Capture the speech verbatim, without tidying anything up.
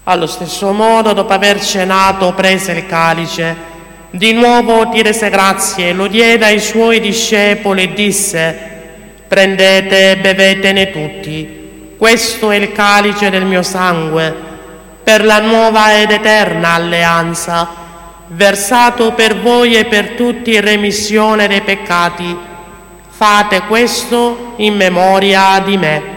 Allo stesso modo, dopo aver cenato, prese il calice, di nuovo ti rese grazie, lo diede ai suoi discepoli e disse: prendete e bevetene tutti, questo è il calice del mio sangue, per la nuova ed eterna alleanza, versato per voi e per tutti in remissione dei peccati. Fate questo in memoria di me.